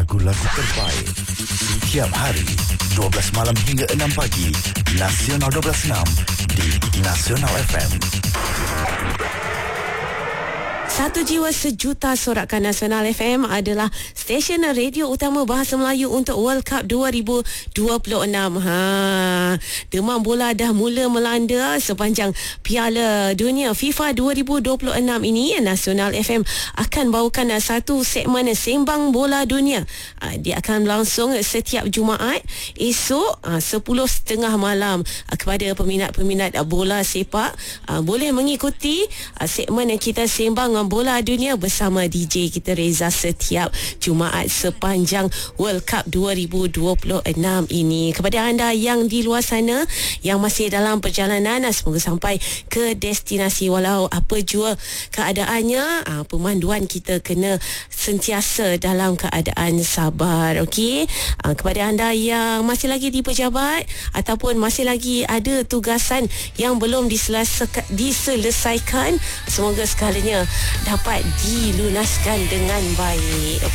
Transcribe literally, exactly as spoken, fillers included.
lagu-lagu terbaik. Setiap hari dua belas malam hingga enam pagi, Nasional dua belas enam di Nasional F M. Satu jiwa sejuta sorakan Nasional F M adalah stesen radio utama bahasa Melayu untuk World Cup dua ribu dua puluh enam. Ha, demam bola dah mula melanda sepanjang Piala Dunia FIFA dua ribu dua puluh enam ini. Nasional F M akan bawakan satu segmen sembang bola dunia. Ha, dia akan berlangsung setiap Jumaat esok ha, sepuluh tiga puluh malam. Ha, kepada peminat-peminat bola sepak, ha, boleh mengikuti ha, segmen yang kita sembang bola dunia bersama D J kita Reza setiap Jumaat sepanjang World Cup dua ribu dua puluh enam ini. Kepada anda yang di luar sana yang masih dalam perjalanan, semoga sampai ke destinasi walau apa jua keadaannya. Pemanduan kita kena sentiasa dalam keadaan sabar, okey. Kepada anda yang masih lagi di pejabat ataupun masih lagi ada tugasan yang belum diselesaikan, semoga sekalanya dapat dilunaskan dengan baik.